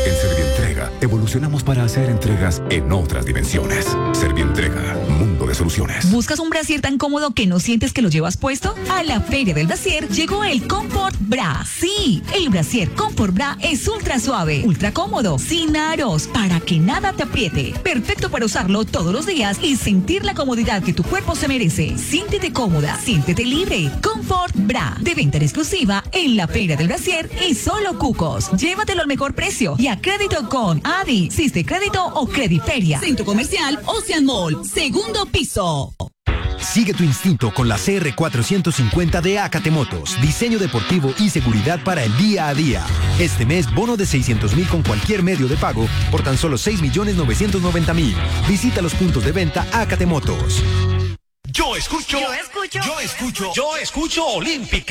En Servientrega, evolucionamos para hacer entregas en otras dimensiones. Servientrega, mundo de soluciones. ¿Buscas un brasier tan cómodo que no sientes que lo llevas puesto? A la Feria del Brasier llegó el Comfort Bra. Sí, el brasier Comfort Bra es ultra suave, ultra cómodo, sin aros, para que nada te apriete. Perfecto para usarlo todos los días y sentir la comodidad que tu cuerpo se merece. Siéntete cómoda, siéntete libre. Comfort Bra, de venta en exclusiva en la Feria del Brasier y solo Cucos. Llévatelo al mejor precio y a crédito con Adi, Siste Crédito o Crediferia. Centro Comercial Ocean Mall, segundo piso. Sigue tu instinto con la CR450 de Acate Motos. Diseño deportivo y seguridad para el día a día. Este mes, bono de 600,000 con cualquier medio de pago por tan solo 6,990,000. Visita los puntos de venta Acate Motos. Yo escucho Olímpica.